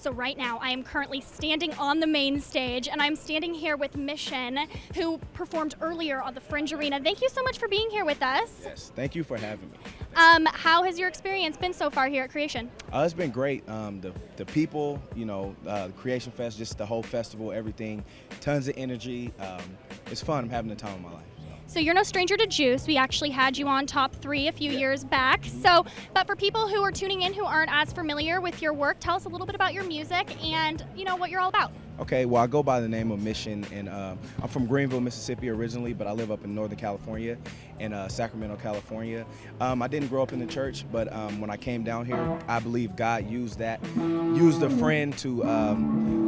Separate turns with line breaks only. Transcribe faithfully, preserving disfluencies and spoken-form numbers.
So right now I am currently standing on the main stage, and I'm standing here with Mission, who performed earlier on the Fringe Arena. Thank you so much for being here with us.
Yes, thank you for having me.
Um, how has your experience been so far here at Creation?
Uh, it's been great. Um, the the people, you know, uh, the Creation Fest, just the whole festival, everything, tons of energy. Um, it's fun. I'm having the time of my life.
So you're no stranger to Juice. We actually had you on Top three a few
Yeah.
years back. So, but for people who are tuning in who aren't as familiar with your work, tell us a little bit about your music and, you know, what you're all about.
Okay, well, I go by the name of Mission, and uh, I'm from Greenville, Mississippi originally, but I live up in Northern California, in uh, Sacramento, California. Um, I didn't grow up in the church, but um, when I came down here, I believe God used that, used a friend to um,